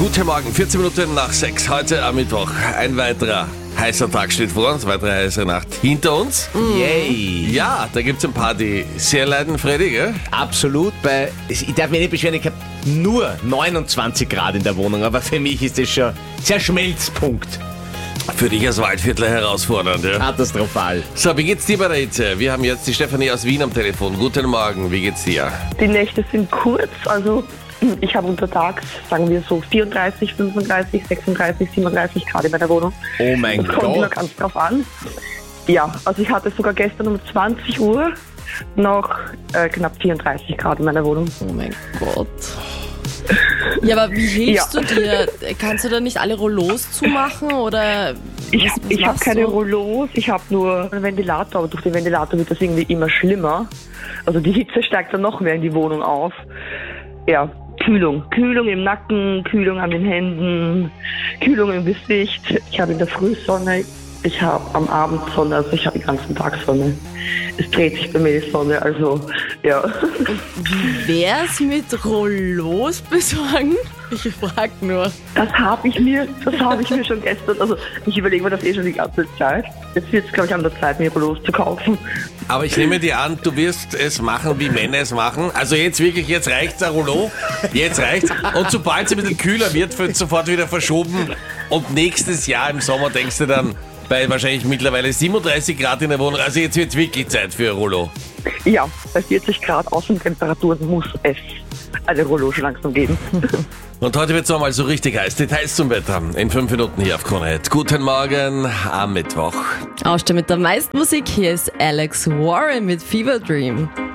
Guten Morgen, 14 Minuten nach 6, heute am Mittwoch. Ein weiterer heißer Tag steht vor uns, weitere heiße Nacht hinter uns. Yay! Ja, da gibt es ein paar, die sehr leiden, Freddy, gell? Absolut. Ich darf mich nicht beschweren, ich habe nur 29 Grad in der Wohnung, aber für mich ist das schon sehr Schmelzpunkt. Für dich als Waldviertler herausfordernd, ja? Katastrophal. So, wie geht's dir bei der Hitze? Wir haben jetzt die Stefanie aus Wien am Telefon. Guten Morgen, wie geht's dir? Die Nächte sind kurz, also ich habe untertags, sagen wir so 34, 35, 36, 37 Grad in meiner Wohnung. Oh mein Das kommt immer Gott. ganz drauf an. Ja, also ich hatte sogar gestern um 20 Uhr noch knapp 34 Grad in meiner Wohnung. Oh mein Gott. Ja, aber wie hilfst du dir? Kannst du da nicht alle Rollos zumachen oder Ich was habe machst keine du? Rollos, ich habe nur einen Ventilator, aber durch den Ventilator wird das irgendwie immer schlimmer. Also die Hitze steigt dann noch mehr in die Wohnung auf. Ja, Kühlung im Nacken, Kühlung an den Händen, Kühlung im Gesicht. Ich habe in der Früh Sonne, ich habe am Abend Sonne, also ich habe den ganzen Tag Sonne. Es dreht sich bei mir die Sonne, also ja. Wie wär's mit Rollos besorgen? Ich frag nur. Das habe ich mir schon gestern, also ich überlege mir das schon die ganze Zeit. Jetzt wird es, glaube ich, an der Zeit, mir Rollos zu kaufen. Aber ich nehme dir an, du wirst es machen, wie Männer es machen. Also jetzt wirklich, jetzt reicht's, ein Rollo. Jetzt reicht's. Und sobald es ein bisschen kühler wird es sofort wieder verschoben. Und nächstes Jahr im Sommer denkst du dann, bei wahrscheinlich mittlerweile 37 Grad in der Wohnung, also jetzt wird wirklich Zeit für ein Rollo. Ja, bei 40 Grad Außentemperaturen muss es eine Rollo schon langsam geben. Und heute wird es nochmal so richtig heiß. Details zum Wetter in 5 Minuten hier auf Krone Hit. Guten Morgen am Mittwoch. Ausstehen mit der meisten Musik. Hier ist Alex Warren mit Fever Dream.